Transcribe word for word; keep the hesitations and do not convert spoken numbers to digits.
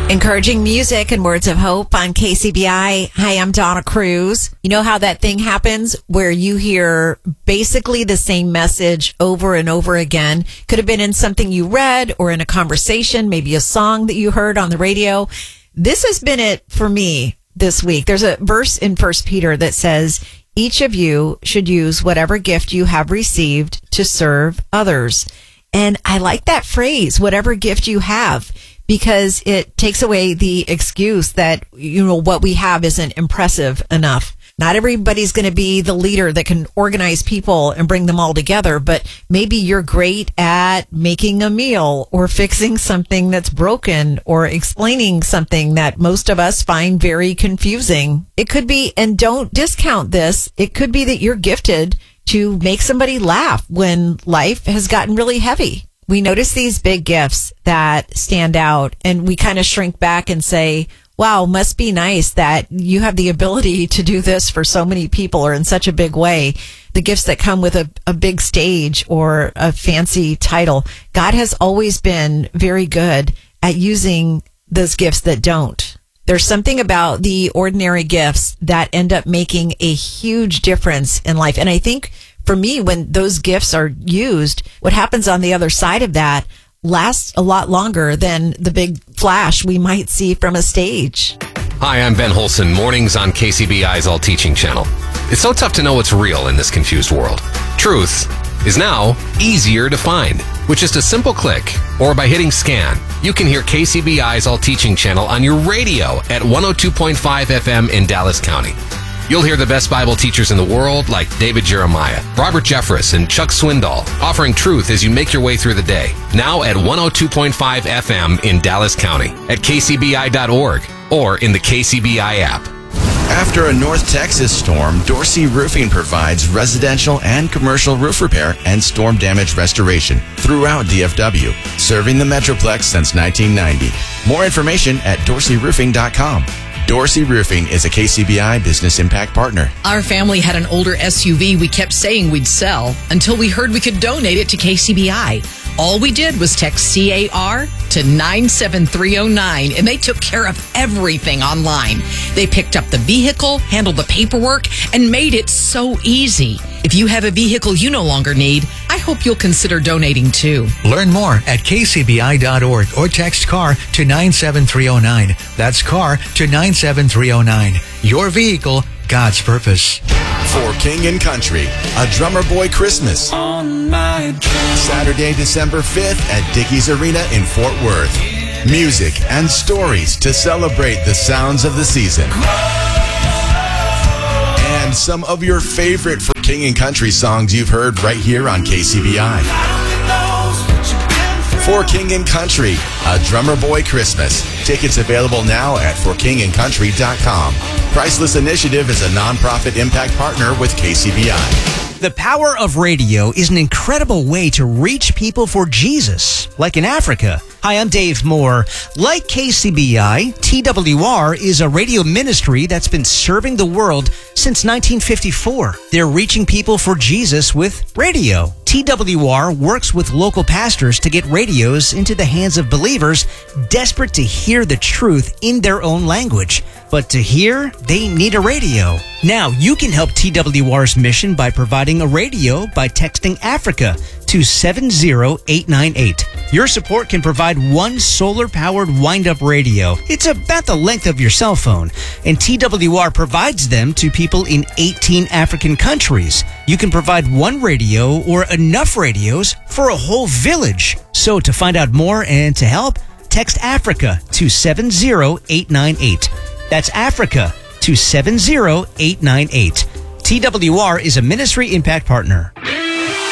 Encouraging music and words of hope on K C B I. Hi, I'm Donna Cruz. You know how that thing happens where you hear basically the same message over and over again? Could have been in something you read or in a conversation, maybe a song that you heard on the radio. This has been it for me this week. There's a verse in First Peter that says, each of you should use whatever gift you have received to serve others. And I like that phrase, whatever gift you have, because it takes away the excuse that, you know, what we have isn't impressive enough. Not everybody's going to be the leader that can organize people and bring them all together, but maybe you're great at making a meal or fixing something that's broken or explaining something that most of us find very confusing. It could be, and don't discount this, it could be that you're gifted to make somebody laugh when life has gotten really heavy. We notice these big gifts that stand out and we kind of shrink back and say, wow, must be nice that you have the ability to do this for so many people or in such a big way. The gifts that come with a, a big stage or a fancy title. God has always been very good at using those gifts that don't. There's something about the ordinary gifts that end up making a huge difference in life. And I think for me, when those gifts are used, what happens on the other side of that lasts a lot longer than the big flash we might see from a stage. Hi, I'm Ben Holson, mornings on K C B I's All Teaching channel. It's so tough to know what's real in this confused world. Truth is now easier to find. With just a simple click or by hitting scan, you can hear K C B I's All Teaching channel on your radio at one oh two point five F M in Dallas County. You'll hear the best Bible teachers in the world like David Jeremiah, Robert Jeffress, and Chuck Swindoll offering truth as you make your way through the day. Now at one oh two point five F M in Dallas County, at K C B I dot org, or in the K C B I app. After a North Texas storm, Dorsey Roofing provides residential and commercial roof repair and storm damage restoration throughout D F W, serving the Metroplex since nineteen ninety. More information at dorsey roofing dot com. Dorsey Roofing is a K C B I Business Impact Partner. Our family had an older S U V we kept saying we'd sell until we heard we could donate it to K C B I. All we did was text C A R to nine seven three oh nine, and they took care of everything online. They picked up the vehicle, handled the paperwork, and made it so easy. If you have a vehicle you no longer need, I hope you'll consider donating too. Learn more at K C B I dot org or text CAR to nine seven three oh nine. That's CAR to nine seven three oh nine. Your vehicle, God's purpose. For King and Country, a Drummer Boy Christmas. On my Saturday, December fifth at Dickies Arena in Fort Worth. Music and stories to celebrate the sounds of the season. And some of your favorite For King and Country songs you've heard right here on K C B I. For King and Country, a Drummer Boy Christmas. Tickets available now at for king and country dot com. Priceless Initiative is a nonprofit impact partner with K C B I. The power of radio is an incredible way to reach people for Jesus, like in Africa. Hi, I'm Dave Moore. Like K C B I, T W R is a radio ministry that's been serving the world since nineteen fifty-four. They're reaching people for Jesus with radio. T W R works with local pastors to get radios into the hands of believers desperate to hear the truth in their own language. But to hear, they need a radio. Now, you can help T W R's mission by providing a radio by texting Africa to seven zero eight nine eight. Your support can provide one solar-powered wind-up radio. It's about the length of your cell phone, and T W R provides them to people in eighteen African countries. You can provide one radio or enough radios for a whole village. So to find out more and to help, text Africa to seven zero eight nine eight. That's Africa to seven zero eight nine eight. T W R is a Ministry Impact Partner.